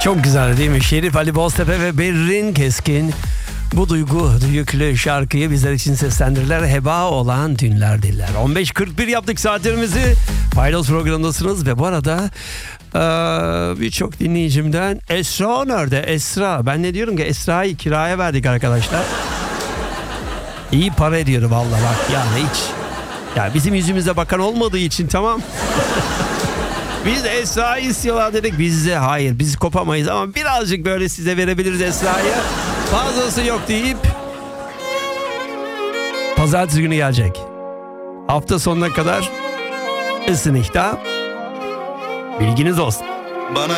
Çok güzel değil mi? Şerif Ali Boztepe ve Berrin Keskin bu duygu yüklü şarkıyı bizler için seslendirdiler. Heba olan dünler diller. 15.41 yaptık saatlerimizi. Paydos programındasınız ve bu arada birçok dinleyicimden Esra nerede? Esra. Ben ne diyorum ki Esra'yı kiraya verdik arkadaşlar. İyi para ediyor vallahi bak yani hiç. Ya bizim yüzümüze bakan olmadığı için tamam. Biz de Esra'yı istiyorlar dedik. Biz de hayır biz kopamayız ama birazcık böyle size verebiliriz Esra'yı. Fazlası yok deyip pazartesi günü gelecek. Hafta sonuna kadar ısınıkta. Bilginiz olsun. Bana